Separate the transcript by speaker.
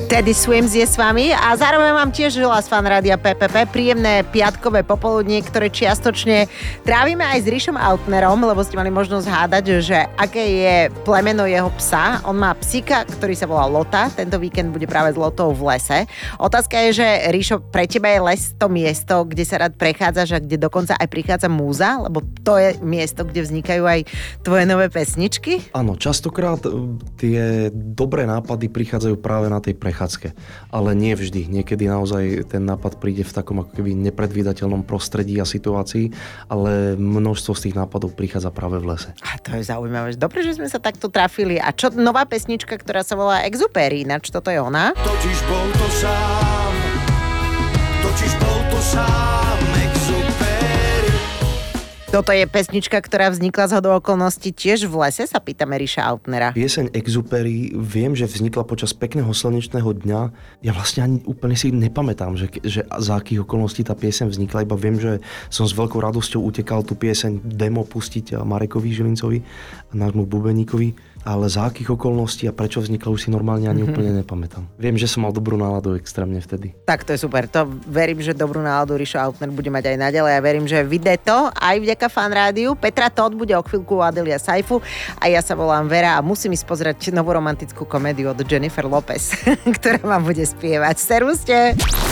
Speaker 1: Teddy Swims je s vami a zároveň vám tiež želá z Fan Rádia PPP príjemné piatkové popoludnie, ktoré čiastočne trávime aj s Rišom Altnerom, lebo ste mali možnosť hádať, že aké je plemeno jeho psa. On má psíka, ktorý sa volá Lota. Tento víkend bude práve s Lotou v lese. Otázka je, že Rišo, pre teba je les to miesto, kde sa rád prechádzaš a kde dokonca aj prichádza múza, lebo to je miesto, kde vznikajú aj tvoje nové pesničky?
Speaker 2: Áno, častokrát tie dobré nápady prichádzajú práve na tej prechádzke, ale nie vždy. Niekedy naozaj ten nápad príde v takom ako keby nepredvídateľnom prostredí a situácii, ale množstvo z tých nápadov prichádza práve v lese.
Speaker 1: A to je zaujímavé. Dobre, že sme sa takto trafili. A čo nová pesnička, ktorá sa volá Exupery, ináč toto je ona?
Speaker 3: Totiž bol to sám Exupery.
Speaker 1: Toto je pesnička, ktorá vznikla z hodou okolností tiež v lese, sa pýtame Riša Altnera.
Speaker 2: Pieseň Exupery viem, že vznikla počas pekného slnečného dňa. Ja vlastne ani úplne si nepamätám, že za akých okolností tá pieseň vznikla, iba viem, že som s veľkou radosťou utekal tú pieseň demo pustiť Marekovi Žilincovi, nášmu bubeníkovi, ale za akých okolností a prečo vznikla už si normálne ani úplne nepamätám. Viem, že som mal dobrú náladu extrémne vtedy.
Speaker 1: Tak to je super, to verím, že dobrú náladu Rišo Altner bude mať aj naďalej a verím, že vyjde to aj vďaka Fan Rádiu. Petra Todt bude o chvíľku u Adelia Saifu a ja sa volám Vera a musím ísť pozrieť novú romantickú komédiu od Jennifer Lopez, ktorá vám bude spievať. Servuste!